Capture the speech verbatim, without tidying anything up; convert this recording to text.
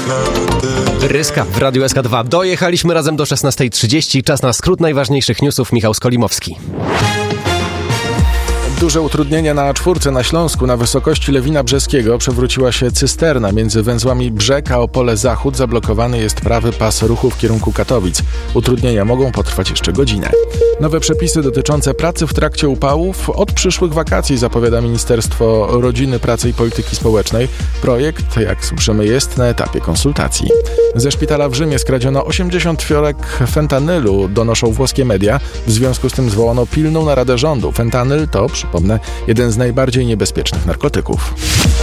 Ryska w Radiu S K dwa. Dojechaliśmy razem do szesnastej trzydzieści. Czas na skrót najważniejszych newsów. Michał Skolimowski. Duże utrudnienia na A cztery na Śląsku. Na wysokości Lewina Brzeskiego przewróciła się cysterna. Między węzłami Brzeg a Opole Zachód zablokowany jest prawy pas ruchu w kierunku Katowic. Utrudnienia mogą potrwać jeszcze godzinę. Nowe przepisy dotyczące pracy w trakcie upałów od przyszłych wakacji zapowiada Ministerstwo Rodziny, Pracy i Polityki Społecznej. Projekt, jak słyszymy, jest na etapie konsultacji. Ze szpitala w Rzymie skradziono osiemdziesiąt fiolek fentanylu, donoszą włoskie media. W związku z tym zwołano pilną naradę rządu. Fentanyl to, przypomnę, jeden z najbardziej niebezpiecznych narkotyków.